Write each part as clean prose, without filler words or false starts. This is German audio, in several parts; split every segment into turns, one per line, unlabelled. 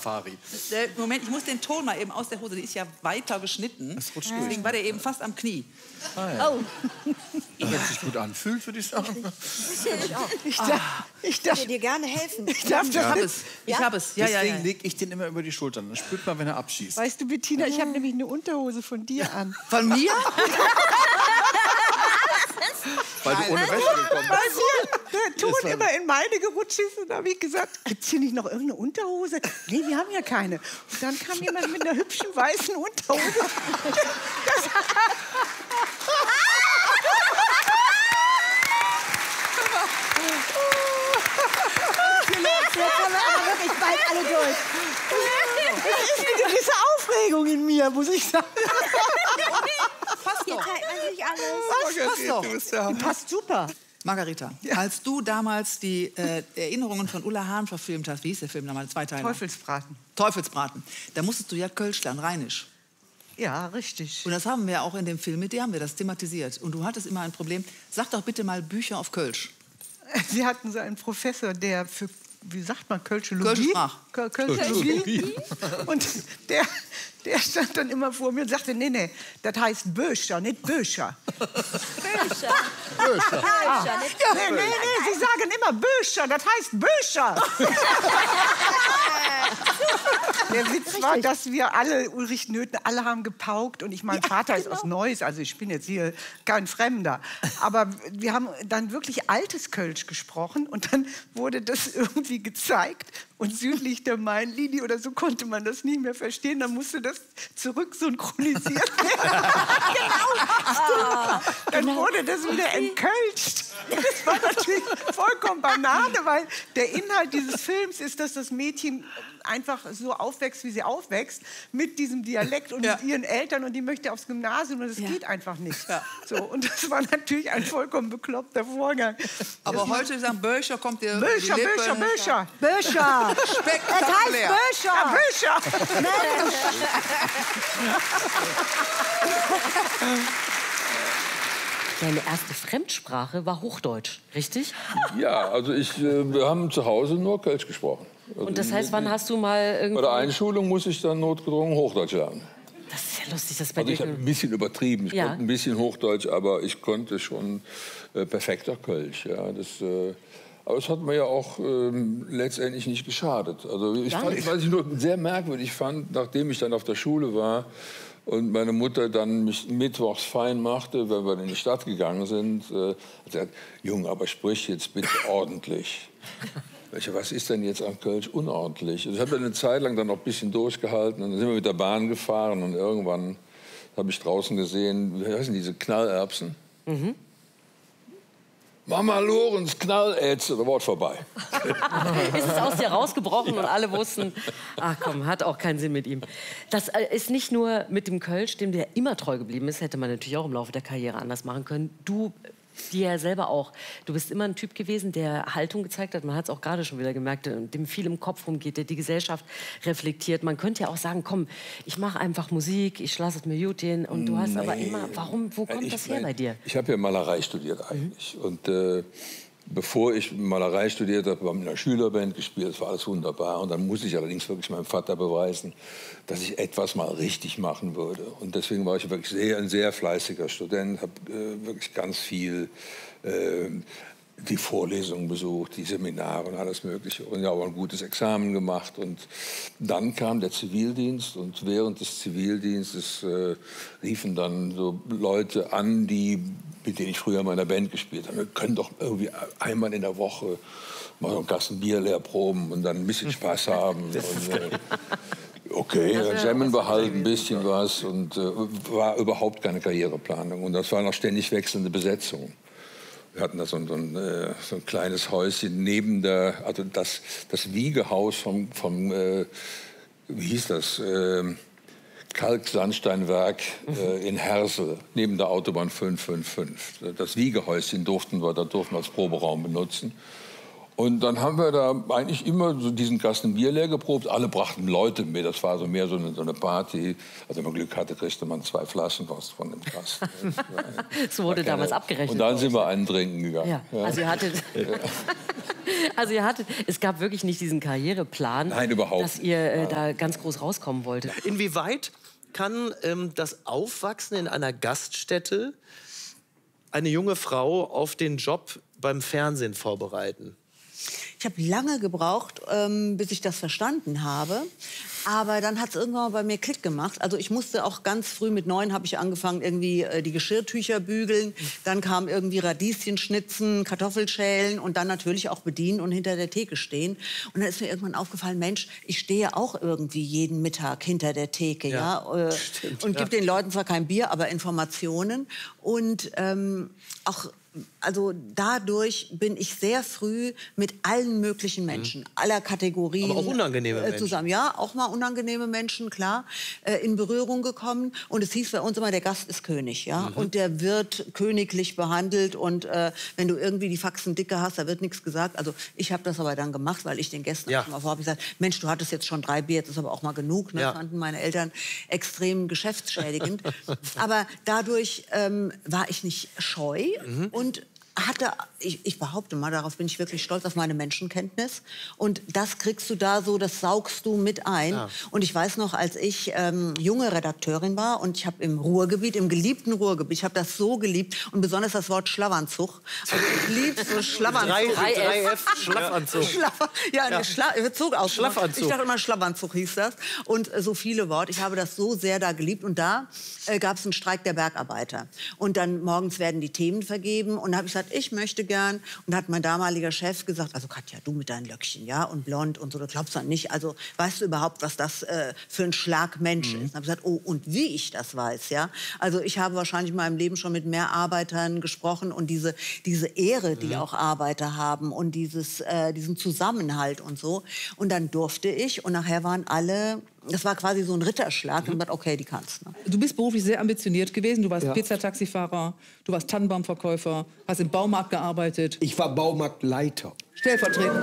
Safari.
Moment, ich muss den Ton mal eben aus der Hose, die ist ja weiter geschnitten.
Das rutscht
Deswegen war der eben fast am Knie.
Ah, ja.
Oh.
Wenn es sich gut anfühlt, würde ich sagen.
Ich darf dir gerne helfen.
Ich habe es. Ich habe es. Ja,
Deswegen lege ich den immer über die Schultern. Dann spürt man, wenn er abschießt.
Weißt du, Bettina, ich habe nämlich eine Unterhose von dir an.
Von mir?
Weil du ohne Wäsche gekommen
Weil
bist.
hier der Ton immer in meine gerutscht ist. Und da habe ich gesagt, gibt's hier nicht noch irgendeine Unterhose? Nee, wir haben ja keine. Und dann kam jemand mit einer hübschen weißen Unterhose. Jetzt haben wir aber wirklich bald alle durch. Es ist eine gewisse Aufregung in mir, muss ich sagen.
Passt
Hier
doch.
teilt man sich alles.
Passt doch.
Du bist der Hammer.
Passt super.
Margarita, als du damals die Erinnerungen von Ulla Hahn verfilmt hast, wie hieß der Film damals? 2 Teile.
Teufelsbraten.
Teufelsbraten. Da musstest du ja Kölsch lernen, Rheinisch.
Ja, richtig.
Und das haben wir auch in dem Film, mit dir haben wir das thematisiert. Und du hattest immer ein Problem. Sag doch bitte mal Bücher auf Kölsch.
Sie hatten so einen Professor, der für, wie sagt man, Kölschologie?
Kölschsprach.
Kölschologie. Und der stand dann immer vor mir und sagte, nee, das heißt Böscher, nicht Böscher.
Bücher.
Ja, nee, Sie sagen immer Böscher, das heißt Böscher. Der Witz war, dass wir alle, Ulrich Nöthen, alle haben gepaukt. Und mein Vater ist aus Neuss, also ich bin jetzt hier kein Fremder. Aber wir haben dann wirklich altes Kölsch gesprochen. Und dann wurde das irgendwie gezeigt. Und südlich der Mainlinie oder so konnte man das nicht mehr verstehen. Dann musste das zurück synchronisiert werden. Dann wurde das wieder entkölscht. Das war natürlich vollkommen Banane, weil der Inhalt dieses Films ist, dass das Mädchen einfach so aufwächst, wie sie aufwächst, mit diesem Dialekt und mit ihren Eltern. Und die möchte aufs Gymnasium und das geht einfach nicht. So, und das war natürlich ein vollkommen bekloppter Vorgang.
Aber heute sagen Böscher, kommt dir
Böscher,
die Lippe.
Böscher, Böscher.
Spektakulär.
Böscher. Ja, Böscher.
Deine erste Fremdsprache war Hochdeutsch, richtig?
Ja, also wir haben zu Hause nur Kölsch gesprochen. Also
Und das heißt, wann hast du mal irgendwie...
bei der Einschulung muss ich dann notgedrungen Hochdeutsch lernen.
Das ist ja lustig, das bei
Also ich
dir...
habe ein bisschen übertrieben, ich
Ja.
konnte ein bisschen Hochdeutsch, aber ich konnte schon perfekter Kölsch. Ja, aber es hat mir ja auch letztendlich nicht geschadet. Also was ich nur sehr merkwürdig fand, nachdem ich dann auf der Schule war und meine Mutter dann mich mittwochs fein machte, wenn wir in die Stadt gegangen sind, hat sie gesagt, Junge, aber sprich jetzt bitte ordentlich. Was ist denn jetzt an Kölsch unordentlich? Ich habe eine Zeit lang dann noch ein bisschen durchgehalten und dann sind wir mit der Bahn gefahren und irgendwann habe ich draußen gesehen, wie heißen diese Knallerbsen? Mhm. Mama Lorenz, Knallätze, Wort vorbei.
Ist es aus dir rausgebrochen und alle wussten, ach komm, hat auch keinen Sinn mit ihm. Das ist nicht nur mit dem Kölsch, dem der immer treu geblieben ist, hätte man natürlich auch im Laufe der Karriere anders machen können. Du dir ja selber auch. Du bist immer ein Typ gewesen, der Haltung gezeigt hat. Man hat es auch gerade schon wieder gemerkt, dem viel im Kopf rumgeht, der die Gesellschaft reflektiert. Man könnte ja auch sagen, komm, ich mache einfach Musik, ich lasse es mir gut gehen. Und du hast aber immer, wo kommt das her bei dir?
Ich habe ja Malerei studiert eigentlich. Und bevor ich Malerei studiert habe, habe ich in einer Schülerband gespielt. Das war alles wunderbar. Und dann musste ich allerdings wirklich meinem Vater beweisen, dass ich etwas mal richtig machen würde. Und deswegen war ich wirklich ein sehr fleißiger Student, habe wirklich ganz viel die Vorlesungen besucht, die Seminare und alles Mögliche. Und ja, auch ein gutes Examen gemacht. Und dann kam der Zivildienst. Und während des Zivildienstes riefen dann so Leute an, mit denen ich früher in meiner Band gespielt habe. Wir können doch irgendwie einmal in der Woche mal so einen Kasten Bier leer proben und dann ein bisschen Spaß haben. Und, okay, dann jammen wir halt ein bisschen was. Und war überhaupt keine Karriereplanung. Und das war noch ständig wechselnde Besetzungen. Wir hatten da so ein kleines Häuschen neben also das Wiegehaus vom wie hieß das? Kalksandsteinwerk in Hersel, neben der Autobahn 555. Das Wiegehäuschen durften wir als Proberaum benutzen. Und dann haben wir da eigentlich immer so diesen Kasten Bier leer geprobt. Alle brachten Leute mit. Das war so mehr so eine Party. Also wenn man Glück hatte, kriegte man 2 Flaschen was von dem Kasten.
So wurde damals abgerechnet.
Und dann sind wir einen trinken gegangen.
Ja.
Ja.
Also ihr hattet, es gab wirklich nicht diesen Karriereplan,
Nein, überhaupt
dass ihr da ganz groß rauskommen wolltet.
Inwieweit kann das Aufwachsen in einer Gaststätte eine junge Frau auf den Job beim Fernsehen vorbereiten?
Ich habe lange gebraucht, bis ich das verstanden habe. Aber dann hat es irgendwann mal bei mir Klick gemacht. Also ich musste auch ganz früh, mit 9 habe ich angefangen, irgendwie die Geschirrtücher bügeln. Dann kam irgendwie Radieschen schnitzen, Kartoffelschälen und dann natürlich auch bedienen und hinter der Theke stehen. Und dann ist mir irgendwann aufgefallen, Mensch, ich stehe auch irgendwie jeden Mittag hinter der Theke, und gebe den Leuten zwar kein Bier, aber Informationen. Und auch also dadurch bin ich sehr früh mit allen möglichen Menschen, aller Kategorien.
Aber auch unangenehme Menschen.
Zusammen. Ja, auch mal unangenehme Menschen, klar, in Berührung gekommen. Und es hieß bei uns immer, der Gast ist König, ja. Und der wird königlich behandelt. Und wenn du irgendwie die Faxen dicke hast, da wird nichts gesagt. Also ich habe das aber dann gemacht, weil ich den Gästen auch mal vorhabe gesagt, Mensch, du hattest jetzt schon 3 Bier, jetzt ist aber auch mal genug. Ne? Fanden meine Eltern extrem geschäftsschädigend. Aber dadurch war ich nicht scheu und hatte, ich behaupte mal, darauf bin ich wirklich stolz, auf meine Menschenkenntnis. Und das kriegst du da so, das saugst du mit ein. Ja. Und ich weiß noch, als ich junge Redakteurin war und ich habe im Ruhrgebiet, im geliebten Ruhrgebiet, ich habe das so geliebt und besonders das Wort Schlafanzug. Also ich liebe so Schlafanzug.
3F, Schlafanzug.
Schlafanzug. Ich dachte immer, Schlafanzug hieß das. Und so viele Worte. Ich habe das so sehr da geliebt. Und da gab es einen Streik der Bergarbeiter. Und dann morgens werden die Themen vergeben. Und da habe ich gesagt, ich möchte gern. Und da hat mein damaliger Chef gesagt, also Katja, du mit deinen Löckchen, ja, und blond und so, du glaubst doch nicht. Also weißt du überhaupt, was das für ein Schlag Mensch ist? Und habe gesagt, oh, und wie ich das weiß, ja. Also ich habe wahrscheinlich in meinem Leben schon mit mehr Arbeitern gesprochen und diese Ehre, die auch Arbeiter haben und diesen Zusammenhalt und so. Und dann durfte ich und nachher waren alle, das war quasi so ein Ritterschlag. Und ich dachte, okay, die kannst. Ne?
Du bist beruflich sehr ambitioniert gewesen. Du warst Pizzataxifahrer, du warst Tannenbaumverkäufer, hast im Baumarkt gearbeitet.
Ich war Baumarktleiter.
Stellvertretend.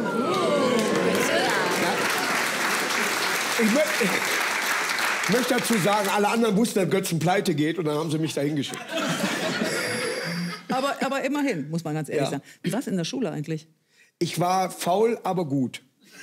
Ich möchte dazu sagen, alle anderen wussten, dass Götzen pleite geht und dann haben sie mich dahin geschickt.
Aber immerhin, muss man ganz ehrlich sagen. Wie war's in der Schule eigentlich?
Ich war faul, aber gut.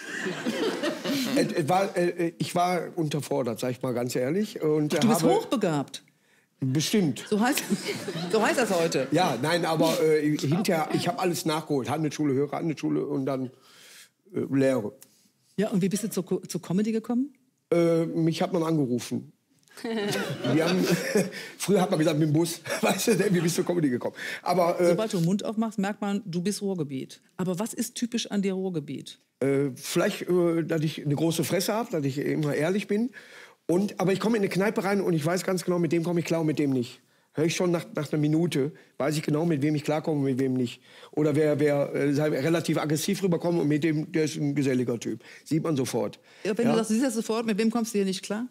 Ich war unterfordert, sag ich mal ganz ehrlich. Und
du bist hochbegabt.
Bestimmt.
So heißt das heute.
Ja, nein, aber hinterher, ich habe alles nachgeholt. Handelsschule, höhere Handelsschule und dann Lehre.
Ja, und wie bist du zur Comedy gekommen?
Mich hat man angerufen. Früher hat man gesagt, mit dem Bus. Weißt du, wie bist du zur Comedy gekommen? Aber,
sobald du den Mund aufmachst, merkt man, du bist Ruhrgebiet. Aber was ist typisch an dir Ruhrgebiet?
Vielleicht, dass ich eine große Fresse habe, dass ich immer ehrlich bin. Aber ich komme in eine Kneipe rein und ich weiß ganz genau, mit dem komme ich klar und mit dem nicht. Höre ich schon nach einer Minute, weiß ich genau, mit wem ich klarkomme und mit wem nicht. Oder wer relativ aggressiv rüberkommt und mit dem, der ist ein geselliger Typ. Sieht man sofort.
Ja, wenn du sagst, du siehst das sofort, mit wem kommst du hier nicht klar?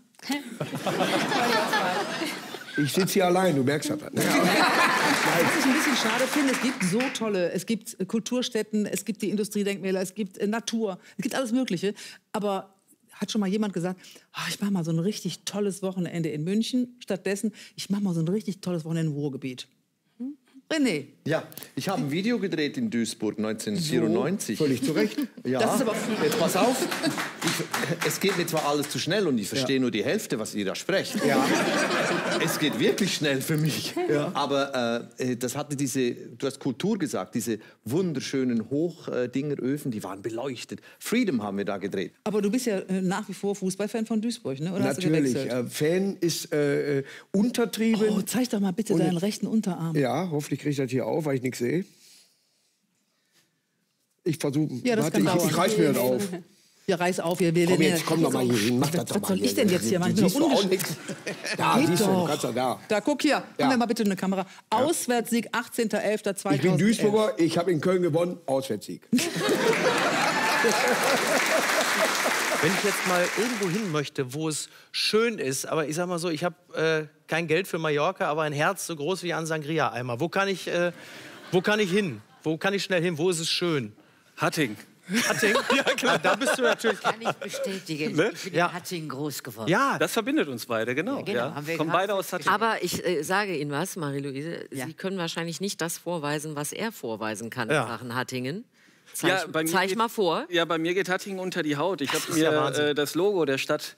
Ich sitze hier allein, du merkst das.
Was ich ein bisschen schade finde, es gibt so tolle, es gibt Kulturstätten, es gibt die Industriedenkmäler, es gibt Natur, es gibt alles Mögliche. Aber hat schon mal jemand gesagt, ich mache mal so ein richtig tolles Wochenende in München, stattdessen, ich mache mal so ein richtig tolles Wochenende im Ruhrgebiet. René.
Ja, ich habe ein Video gedreht in Duisburg 1994.
So, völlig zu Recht.
Ja,
das ist aber
jetzt pass auf. Es geht mir zwar alles zu schnell und ich verstehe nur die Hälfte, was ihr da sprecht.
Ja.
Es geht wirklich schnell für mich.
Ja.
Aber das hatte du hast Kultur gesagt, diese wunderschönen Hochdingeröfen, die waren beleuchtet. Freedom haben wir da gedreht.
Aber du bist ja nach wie vor Fußballfan von Duisburg, ne? Oder
natürlich.
Hast du gewechselt?
Fan ist untertrieben.
Oh, zeig doch mal bitte deinen rechten Unterarm.
Ja, hoffentlich kriege ich das hier auf, weil ich nichts sehe. Ich versuche.
Ja, das kann dauern.
Ich reiß mir das auf.
Ja, reiß auf.
Komm doch mal hier hin, mach das doch mal.
Was soll ich denn jetzt hier machen?
Siehst du auch nichts? Da, siehst du, kannst du da.
Da, guck hier. Haben wir mal bitte eine Kamera. Auswärtssieg, 18.11.2011.
Ich bin Duisburger, ich habe in Köln gewonnen, Auswärtssieg.
Wenn ich jetzt mal irgendwo hin möchte, wo es schön ist, aber ich sag mal so, ich habe kein Geld für Mallorca, aber ein Herz so groß wie ein Sangria-Eimer. Wo kann ich hin? Wo kann ich schnell hin? Wo ist es schön?
Hattingen.
Hattingen? Ja, klar. Da bist du natürlich...
Kann ich bestätigen.
Ne?
Ich bin
Ja.
in Hattingen groß geworden.
Ja, das verbindet uns beide, genau.
Ja, genau.
Ja.
Haben wir
Kommen
gerade
beide aus Hattingen.
Aber ich sage Ihnen was, Marie-Louise, Sie können wahrscheinlich nicht das vorweisen, was er vorweisen kann in Sachen Hattingen. Zeig mal vor.
Ja, bei mir geht Hattingen unter die Haut. Ich habe
ist ja
mir
Wahnsinn.
das Logo der Stadt